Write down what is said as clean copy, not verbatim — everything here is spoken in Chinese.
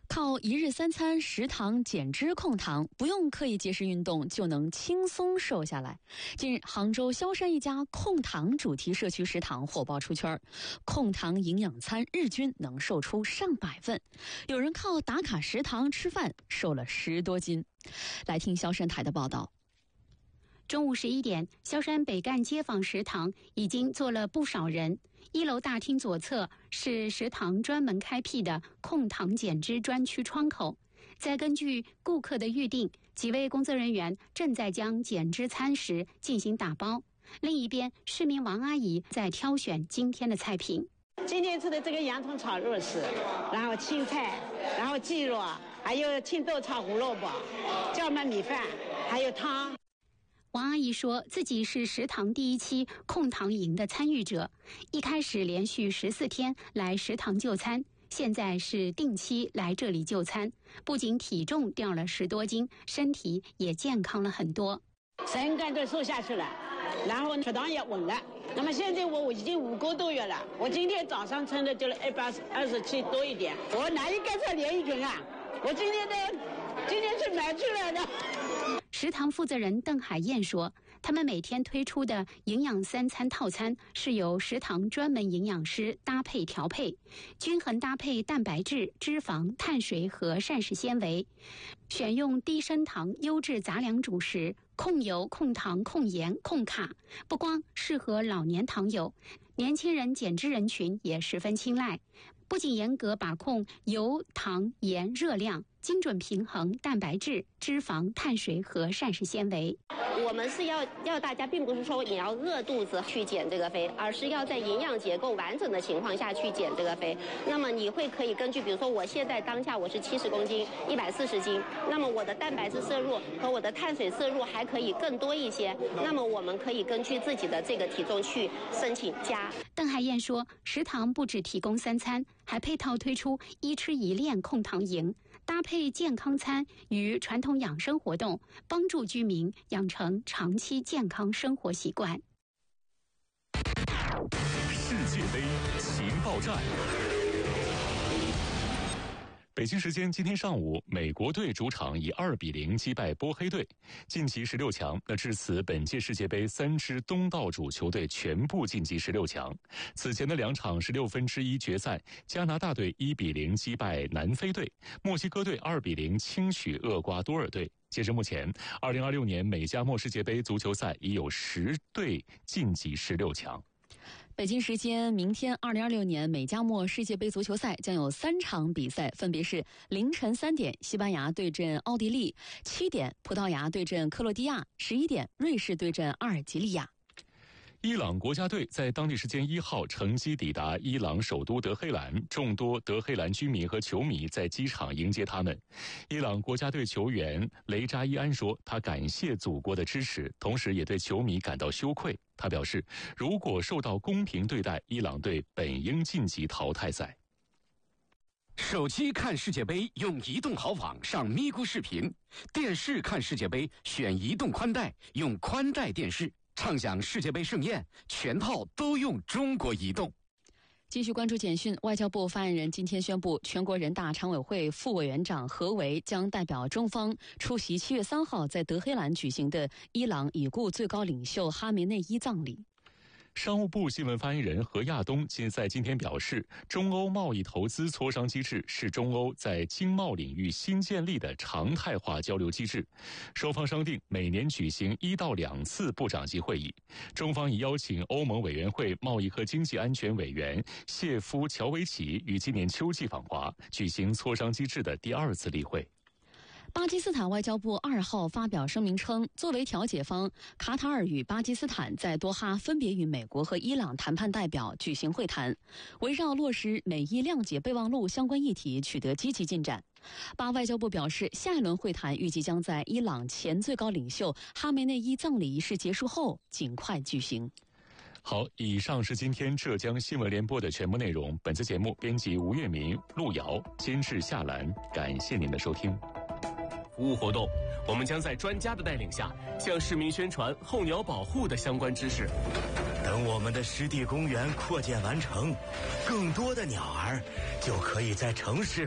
靠一日三餐食糖减脂控糖，不用刻意节食运动就能轻松瘦下来。近日，杭州萧山一家控糖主题社区食堂火爆出圈，控糖营养餐日均能瘦出上百份，有人靠打卡食堂吃饭瘦了10多斤。来听萧山台的报道。 中午11点，萧山北干街坊食堂已经坐了不少人。1楼大厅左侧是食堂专门开辟的控糖减脂专区窗口。再根据顾客的预定，几位工作人员正在将减脂餐食进行打包。另一边，市民王阿姨在挑选今天的菜品。 今天吃的这个洋葱炒肉丝，然后青菜，然后鸡肉，还有青豆炒胡萝卜，椒焖米饭，还有汤。 王阿姨说自己是食堂第1期控糖营的参与者，一开始连续14天来食堂就餐，现在是定期来这里就餐，不仅体重掉了10多斤，身体也健康了很多。 身干都瘦下去了，然后血糖也稳了。那么现在我已经5个多月了，我今天早上称的就是127多一点，我哪一该才连1斤啊？我今天去买去了的。 食堂负责人邓海燕说，他们每天推出的营养3餐套餐是由食堂专门营养师搭配调配，均衡搭配蛋白质、脂肪、碳水和膳食纤维，选用低升糖优质杂粮主食，控油、控糖、控盐、控卡，不光适合老年糖友，年轻人减脂人群也十分青睐。不仅严格把控油、糖、盐热量，精准平衡蛋白质、脂肪、碳水和膳食纤维。 我们是要大家，并不是说你要饿肚子去减这个肥，而是要在营养结构完整的情况下去减这个肥。那么你可以根据，比如说我现在当下我是70公斤，140斤，那么我的蛋白质摄入和我的碳水摄入还可以更多一些，那么我们可以根据自己的这个体重去申请加。 邓海燕说，食堂不只提供3餐，还配套推出1吃1练控糖营，搭配健康餐与传统养生活动，帮助居民养成长期健康生活习惯。 世界杯情报站。北京时间今天上午，美国队主场以2-0击败波黑队，晋级16强。至此，本届世界杯3支东道主球队全部晋级16强。此前的2场16分之1决赛，加拿大队1-0击败南非队，墨西哥队2-0轻取厄瓜多尔队。截至目前，2026年美加墨世界杯足球赛已有10队晋级16强。 北京时间明天2026年美加墨世界杯足球赛将有3场比赛，分别是凌晨3点西班牙对阵奥地利，7点葡萄牙对阵克罗地亚，11点瑞士对阵阿尔及利亚。 伊朗国家队在当地时间1号乘机抵达伊朗首都德黑兰，众多德黑兰居民和球迷在机场迎接他们。伊朗国家队球员雷扎伊安说，他感谢祖国的支持，同时也对球迷感到羞愧。他表示，如果受到公平对待，伊朗队本应晋级淘汰赛。 手机看世界杯用移动豪网上咪咕视频，电视看世界杯选移动宽带，用宽带电视。畅享世界杯盛宴，全套都用中国移动。 继续关注简讯，外交部发言人今天宣布，全国人大常委会副委员长何为将代表中方出席7月3号在德黑兰举行的伊朗已故最高领袖哈梅内伊葬礼。 商务部新闻发言人何亚东在今天表示，中欧贸易投资磋商机制是中欧在经贸领域新建立的常态化交流机制，双方商定每年举行1到2次部长级会议。中方已邀请欧盟委员会贸易和经济安全委员谢夫乔维奇于今年秋季访华，举行磋商机制的第2次例会。 巴基斯坦外交部2号发表声明称，作为调解方，卡塔尔与巴基斯坦在多哈分别与美国和伊朗谈判代表举行会谈，围绕落实美伊谅解备忘录相关议题取得积极进展。巴外交部表示，下一轮会谈预计将在伊朗前最高领袖哈梅内伊葬礼仪式结束后尽快举行。 好，以上是今天浙江新闻联播的全部内容。本次节目编辑吴月明、陆瑶，监制夏兰，感谢您的收听。 服务活动，我们将在专家的带领下，向市民宣传候鸟保护的相关知识。 等我们的湿地公园扩建完成，更多的鸟儿就可以在城市